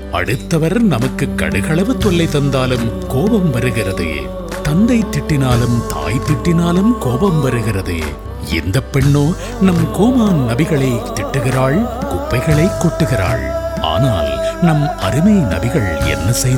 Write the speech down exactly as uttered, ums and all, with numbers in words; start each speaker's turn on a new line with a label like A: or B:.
A: அடுத்தவர் நமக்கு கடுகளவு தொல்லை தந்தாலும் கோபம் வருகிறதே. தந்தை திட்டினாலும் தாய் திட்டினாலும் கோபம் வருகிறதே. இந்த பெண்ணோ நம் கோமான் நபிகளை திட்டுகிறாள், குப்பைகளை கொட்டுகிறாள். ஆனால் நம் அருமை நபிகள் என்ன செய்தார்?